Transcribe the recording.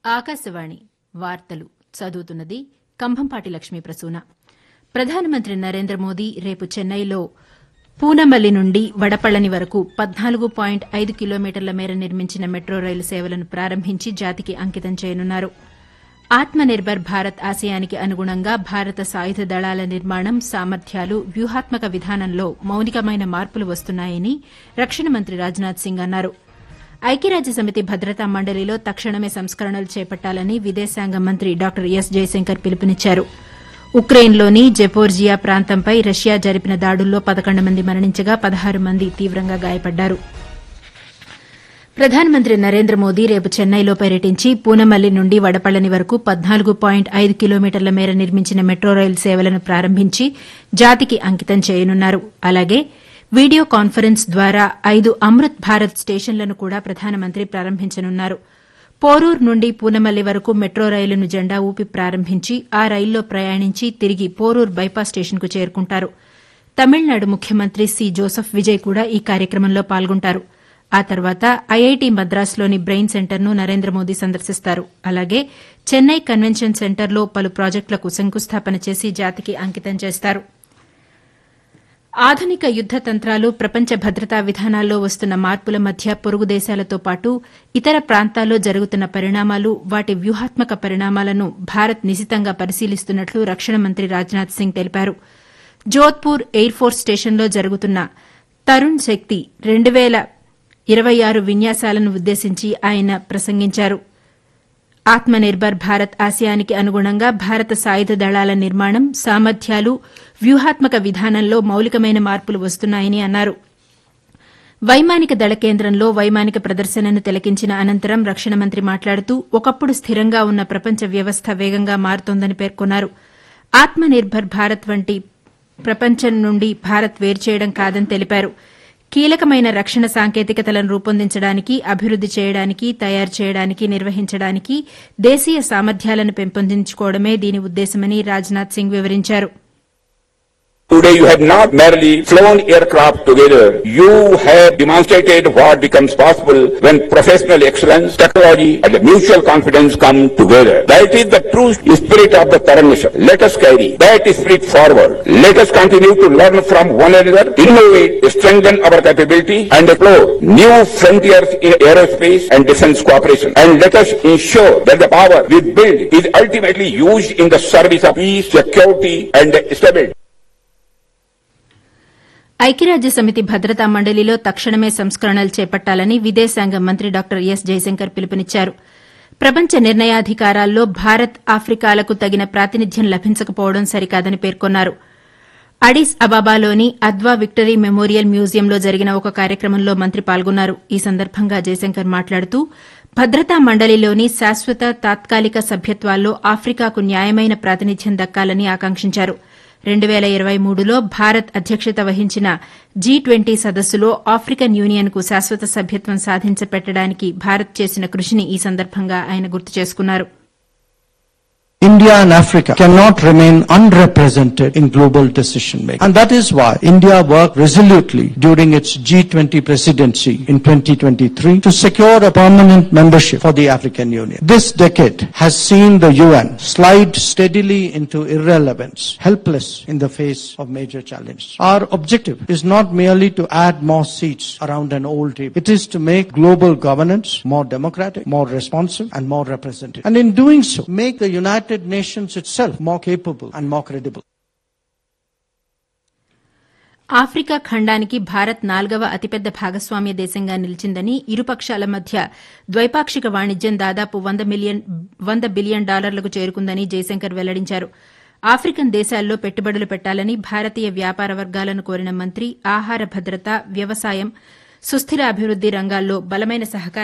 ఆకాశవాణి వార్తలు చదువుతున్నది కంభంపాటి లక్ష్మీ ప్రసూన. ప్రధానమంత్రి నరేంద్ర మోదీ రేపు చెన్నైలో పూనమల్లి నుండి వడపళని వరకు 14.5 కిలోమీటర్ల మేర నిర్మించిన మెట్రో రైలు సేవలను ప్రారంభించి జాతికి అంకితం చేయనున్నారు. ఆత్మ నిర్భర్ భారత్ ఆశయానికి అనుగుణంగా భారత సాయుధ దళాల నిర్మాణం, సామర్థ్యాలు, వ్యూహాత్మక విధానంలో మౌలికమైన మార్పులు వస్తున్నాయని రక్షణ మంత్రి రాజ్నాథ్ సింగ్ అన్నారు. ఐక్యరాజ్యసమితి భద్రతా మండలిలో తక్షణమే సంస్కరణలు చేపట్టాలని విదేశాంగ మంత్రి డాక్టర్ ఎస్ జయశంకర్ పిలుపునిచ్చారు. ఉక్రెయిన్లోని జెపోర్జియా ప్రాంతంపై రష్యా జరిపిన దాడుల్లో 11 మంది మరణించగా 16 మంది తీవ్రంగా గాయపడ్డారు. ప్రధానమంత్రి నరేంద్ర మోదీ రేపు చెన్నైలో పర్యటించి పూనమల్లి నుండి వడపళని వరకు 14.5 కిలోమీటర్ల మేర నిర్మించిన మెట్రో రైలు సేవలను ప్రారంభించి జాతికి అంకితం చేయనున్నారు. అలాగే వీడియో కాన్ఫరెన్స్ ద్వారా 5 అమృత్ భారత్ స్టేషన్లను కూడా ప్రధానమంత్రి ప్రారంభించనున్నారు. పోరూర్ నుండి పూనమల్లి వరకు మెట్రో రైలును జెండా ఊపి ప్రారంభించి ఆ రైల్లో ప్రయాణించి తిరిగి పోరూర్ బైపాస్ స్టేషన్కు చేరుకుంటారు. తమిళనాడు ముఖ్యమంత్రి సి జోసెఫ్ విజయ్ కూడా ఈ కార్యక్రమంలో పాల్గొంటారు. ఆ తర్వాత ఐఐటి మద్రాసులోని బ్రెయిన్ సెంటర్ను నరేంద్ర మోదీ సందర్శిస్తారు. అలాగే చెన్నై కన్వెన్షన్ సెంటర్లో పలు ప్రాజెక్టులకు శంకుస్థాపన చేసి జాతికి అంకితం చేస్తారు. ఆధునిక యుద్ద తంత్రాలు, ప్రపంచ భద్రతా విధానాల్లో వస్తున్న మార్పుల మధ్య పొరుగు దేశాలతో పాటు ఇతర ప్రాంతాల్లో జరుగుతున్న పరిణామాలు, వాటి వ్యూహాత్మక పరిణామాలను భారత్ నిశితంగా పరిశీలిస్తున్నట్లు రక్షణ మంత్రి రాజ్నాథ్ సింగ్ తెలిపారు. జోధ్పూర్ ఎయిర్ ఫోర్స్ స్టేషన్లో జరుగుతున్న తరుణ్ శక్తి 2026 విన్యాసాలను ఉద్దేశించి ఆయన ప్రసంగించారు. ఆత్మ నిర్భర్ భారత్ ఆశయానికి అనుగుణంగా భారత సాయుధ దళాల నిర్మాణం, సామర్థ్యాలు, వ్యూహాత్మక విధానంలో మౌలికమైన మార్పులు వస్తున్నాయని అన్నారు. వైమానిక దళ కేంద్రంలో వైమానిక ప్రదర్శనను తిలకించిన అనంతరం రక్షణ మంత్రి మాట్లాడుతూ ఒకప్పుడు స్థిరంగా ఉన్న ప్రపంచ వ్యవస్థ వేగంగా మారుతోందని పేర్కొన్నారు. ఆత్మ నిర్భర్ భారత్ వంటి ప్రపంచం నుండి భారత్ వేరుచేయడం కాదని తెలిపారు. కీలకమైన రక్షణ సాంకేతికతలను రూపొందించడానికి, అభివృద్ది చేయడానికి, తయారు చేయడానికి, నిర్వహించడానికి దేశీయ సామర్థ్యాలను పెంపొందించుకోవడమే దీని ఉద్దేశమని రాజ్నాథ్ సింగ్ వివరించారు. Today you have not merely flown aircraft together, you have demonstrated what becomes possible when professional excellence, technology and mutual confidence come together. That is the true spirit of the Taran mission. Let us carry that spirit forward. Let us continue to learn from one another, innovate, strengthen our capability and explore new frontiers in aerospace and defense cooperation. And let us ensure that the power we build is ultimately used in the service of peace, security and stability. ఐక్యరాజ్యసమితి భద్రతా మండలిలో తక్షణమే సంస్కరణలు చేపట్టాలని విదేశాంగ మంత్రి doctor yes Jayashankar పిలుపునిచ్చారు. ప్రపంచ నిర్ణయాధికారాల్లో భారత్, ఆఫ్రికాలకు తగిన ప్రాతినిధ్యం లభించకపోవడం సరికాదని పేర్కొన్నారు. అడిస్ అబాబాలోని అద్వా విక్టరీ మెమోరియల్ మ్యూజియంలో జరిగిన ఒక కార్యక్రమంలో మంత్రి పాల్గొన్నారు. ఈ సందర్భంగా జయశంకర్ మాట్లాడుతూ భద్రతా మండలిలోని శాశ్వత, తాత్కాలిక సభ్యత్వాల్లో ఆఫ్రికాకు న్యాయమైన ప్రాతినిధ్యం దక్కాలని ఆకాంక్షించారు. 2023లో భారత్ అధ్యక్షత వహించిన G20 సదస్సులో ఆఫ్రికన్ యూనియన్కు శాశ్వత సభ్యత్వం సాధించపెట్టడానికి భారత్ చేసిన కృషిని ఈ సందర్భంగా ఆయన గుర్తు చేసుకున్నారు. India and Africa cannot remain unrepresented in global decision making. And that is why India worked resolutely during its G20 presidency in 2023 to secure a permanent membership for the African Union. This decade has seen the UN slide steadily into irrelevance, helpless in the face of major challenges. Our objective is not merely to add more seats around an old table. It is to make global governance more democratic, more responsive and more representative. And in doing so, make the United Nations itself more capable and more credible. Africa ఖండానికి Bharat 4వ అతిపెద్ద భాగస్వామ్య దేశంగా నిలిచిందని, ఇరుపక్షాల మధ్య ద్వైపాక్షిక వాణిజ్యం దాదాపు $100 billion చేరుకుందని జయశంకర్ వెల్లడించారు. ఆఫ్రికన్ దేశాల్లో పెట్టుబడులు పెట్టాలని భారతీయ వ్యాపార వర్గాలను కోరిన మంత్రి ఆహార భద్రత, వ్యవసాయం, సుస్థిర అభివృద్ది రంగాల్లో బలమైన సహకారం